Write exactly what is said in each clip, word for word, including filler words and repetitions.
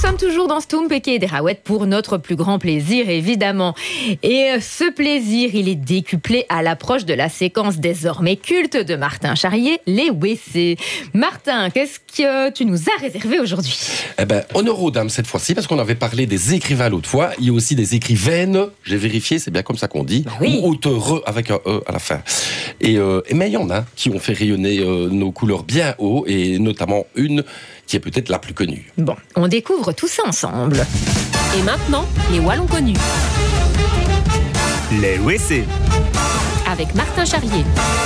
sommes toujours dans Stoum, Péké et Derawet pour notre plus grand plaisir, évidemment. Et ce plaisir, il est décuplé à l'approche de la séquence désormais culte de Martin Charrier, les W C. Martin, qu'est-ce que tu nous as réservé aujourd'hui ? Eh ben, honneur aux dames cette fois-ci, parce qu'on avait parlé des écrivains l'autre fois. Il y a aussi des écrivaines, j'ai vérifié, c'est bien comme ça qu'on dit, bah oui. ou auteureux avec un E à la fin. Et, euh, et mais il y en a qui ont fait rayonner euh, nos couleurs bien haut, et notamment une qui est peut-être la plus connue. Bon, on découvre tout ça ensemble. Et maintenant, les Wallons connus. Les W C. Avec Martin Charrier.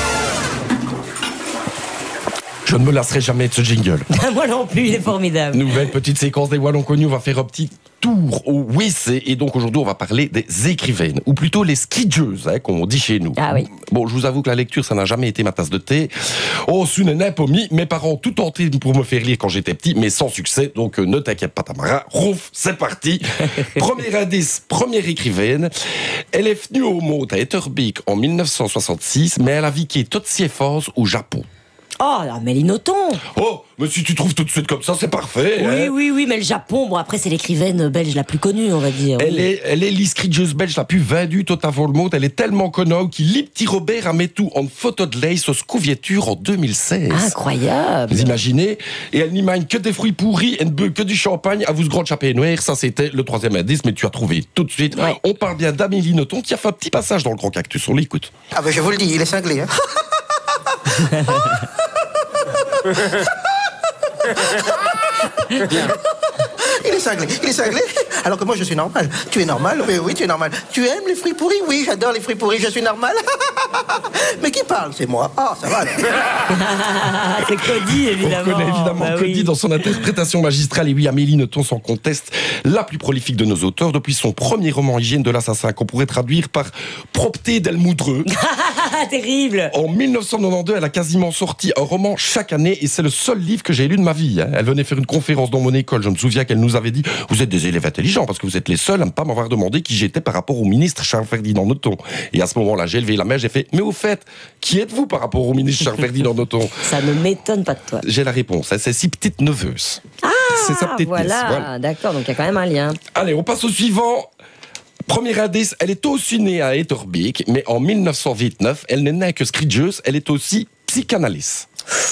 Je ne me lasserai jamais de ce jingle. Moi non plus, il est formidable. Nouvelle petite séquence des Wallons connus, on va faire un petit tour au W C. Et donc aujourd'hui, on va parler des écrivaines, ou plutôt les skidgeuses, hein, comme on dit chez nous. Ah oui. Bon, je vous avoue que la lecture, ça n'a jamais été ma tasse de thé. Oh, ce n'est pas mis. Mes parents ont tout tenté pour me faire lire quand j'étais petit, mais sans succès. Donc euh, ne t'inquiète pas, Tamara. Rouf, c'est parti. Premier indice, première écrivaine. Elle est venue au monde à Etterbeek en dix-neuf cent soixante-six, mais elle a vécu toute ses forces au Japon. Oh, Amélie Nothomb. Oh, mais si tu trouves tout de suite comme ça, c'est parfait. Oui, hein. oui, oui, mais le Japon, bon, après, c'est l'écrivaine belge la plus connue, on va dire. Elle oui. est, elle est l'escrigeuse belge la plus vendue tout avant le monde. Elle est tellement connue qu'il lit petit Robert a mis tout en photo de l'ace aux couvertures en deux mille seize. Incroyable. Vous imaginez? Et elle n'y manie que des fruits pourris, elle ne boit que du champagne, à vous ce grand chapeau noir. Ça, c'était le troisième indice, mais tu as trouvé tout de suite. Ouais. On parle bien d'Amélie Nothomb qui a fait un petit passage dans le Grand Cactus. On l'écoute. Ah ben je vous le dis, il est cinglé. Hein. Bien. Il est cinglé, il est cinglé. Alors que moi je suis normal. Tu es normal? Oui, oui, tu es normal. Tu aimes les fruits pourris? Oui, j'adore les fruits pourris, je suis normal. Mais qui parle? C'est moi. Ah, ça va. C'est Cody, évidemment. On connaît évidemment bah Cody oui. dans son interprétation magistrale. Et oui, Amélie Nothomb sans conteste la plus prolifique de nos auteurs depuis son premier roman Hygiène de l'assassin, qu'on pourrait traduire par Propté del Moudreux. Terrible. En dix-neuf cent quatre-vingt-douze, elle a quasiment sorti un roman chaque année et c'est le seul livre que j'ai lu de ma vie. Elle venait faire une conférence dans mon école. Je me souviens qu'elle nous avait dit « Vous êtes des élèves intelligents parce que vous êtes les seuls à ne pas m'avoir demandé qui j'étais par rapport au ministre Charles-Ferdinand Nothomb. » Et à ce moment-là, j'ai levé la main, j'ai fait « Mais au fait, qui êtes-vous par rapport au ministre Charles-Ferdinand Nothomb ?» Ça ne m'étonne pas de toi. J'ai la réponse. C'est si petite neveuses. Ah, C'est sa petite voilà. nièce, voilà. D'accord, donc il y a quand même un lien. Allez, on passe au suivant. Premier indice, elle est aussi née à Etterbeek, mais en dix-neuf cent vingt-neuf, elle n'est née que scrigeuse, elle est aussi psychanalyste.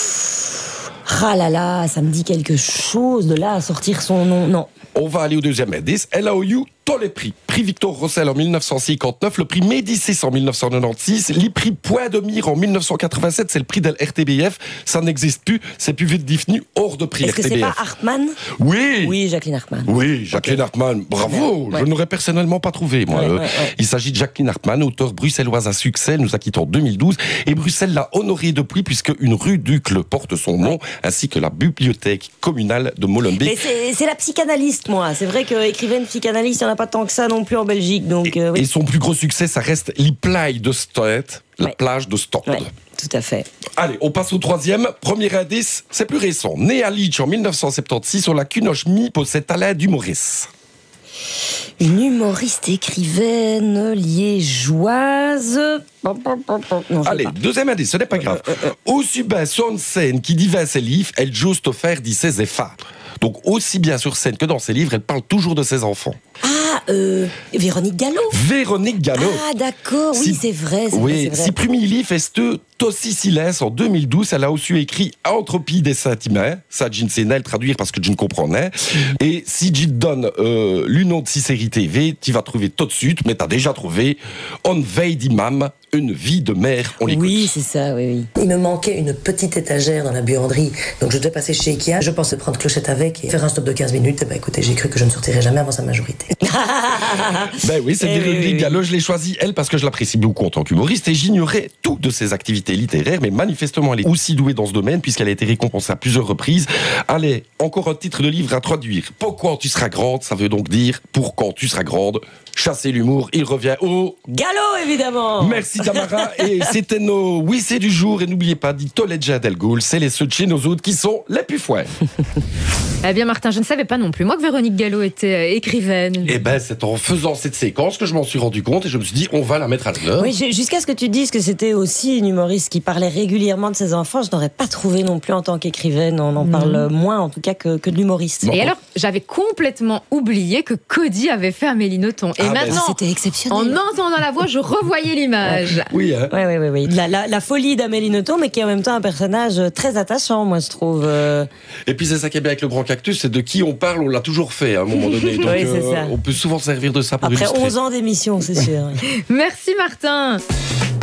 Ah là là, ça me dit quelque chose de là à sortir son nom. Non. On va aller au deuxième indice. Elle a eu tous les prix. Prix Victor Rossel en dix-neuf cent cinquante-neuf, le prix Médicis en dix-neuf cent quatre-vingt-seize, les prix Point de Mire en dix-neuf cent quatre-vingt-sept, c'est le prix de l'R T B F. Ça n'existe plus, c'est plus vite défini hors de prix Est-ce que R T B F. c'est pas Hartmann? Oui. Oui, Jacqueline Hartmann. Oui, Jacqueline Okay. Hartmann, bravo. Ouais. Je n'aurais personnellement pas trouvé, moi. Ouais, Euh, ouais, ouais. Il s'agit de Jacqueline Hartmann, auteure bruxelloise à succès, elle nous a quittés en deux mille douze, et Bruxelles l'a honorée depuis puisque une rue d'Uccle porte son nom, Ouais. ainsi que la bibliothèque communale de Molenbeek. Mais c'est, c'est la psychanalyste, moi. C'est vrai que écrivaine psychanalyste, il n'y en a pas tant que ça non plus en Belgique. Donc, euh, oui. Et son plus gros succès, ça reste Les Plailles de Stad, la Ouais. plage de Stad. Ouais, tout à fait. Allez, on passe au troisième. Premier indice, c'est plus récent. Né à Leach en dix-neuf cent soixante-seize, sur la Cunoche-Mi possède talent d'humoriste. Une humoriste écrivaine liégeoise. Non, je Allez, sais pas. deuxième indice, ce n'est pas grave. Aussi bien sur une scène qui divers ses livres, elle juste offert dit ses efforts. Donc aussi bien sur scène que dans ses livres, elle parle toujours de ses enfants. Ah, euh, Véronique Gallo. Véronique Gallo. Ah, d'accord, oui, Si- c'est vrai, c'est oui, vrai, c'est vrai. si premier livre est Tossi Silence en deux mille douze, elle a aussi écrit Entropie des sentiments. Ça, je ne sais pas le traduire parce que je ne comprends pas. Et si je te donne euh, l'une de ces séries T V, tu vas trouver tout de suite, mais tu as déjà trouvé On veille d'imam, une vie de mère. On l'écoute. Oui, c'est ça, oui, oui. Il me manquait une petite étagère dans la buanderie, donc je devais passer chez Ikea. Je pensais prendre Clochette avec et faire un stop de quinze minutes. Et ben écoutez, j'ai cru que je ne sortirais jamais avant sa majorité. Ben oui, c'est Eh oui, Véronique oui, oui. Gallo. Je l'ai choisie, elle, parce que je l'apprécie beaucoup en tant qu'humoriste et j'ignorais tout de ses activités littéraires, mais manifestement, elle est aussi douée dans ce domaine puisqu'elle a été récompensée à plusieurs reprises. Allez, encore un titre de livre à traduire. Pourquoi tu seras grande, ça veut donc dire pour quand tu seras grande. Chasser l'humour, il revient au... Gallo, évidemment. Merci Tamara, et c'était nos oui c'est du jour, et n'oubliez pas, dit Toledja Del Gaulle, c'est les ceux de chez nos autres qui sont les plus fouets. Eh bien Martin, je ne savais pas non plus, moi, que Véronique Gallo était euh, écrivaine. Eh ben c'est en faisant cette séquence que je m'en suis rendu compte, et je me suis dit, on va la mettre à l'honneur. Oui, ju- jusqu'à ce que tu dises que c'était aussi une humoriste humoriste qui parlait régulièrement de ses enfants, je n'aurais pas trouvé non plus en tant qu'écrivaine. On en Mmh. parle moins, en tout cas, que, que de l'humoriste. Et alors, j'avais complètement oublié que Cody avait fait Amélie Nothomb. Et Ah, ben, maintenant, C'était exceptionnel. en entendant la voix, je revoyais l'image. Oui, hein. Oui, oui, oui. oui. La, la, la folie d'Amélie Nothomb, mais qui est en même temps un personnage très attachant, moi, je trouve. Euh... Et puis c'est ça qui est bien avec le Grand Cactus, c'est de qui on parle, on l'a toujours fait à un moment donné. Donc Oui, c'est ça. on peut souvent servir de ça pour Après illustrer. onze ans d'émission, c'est sûr. Merci Martin.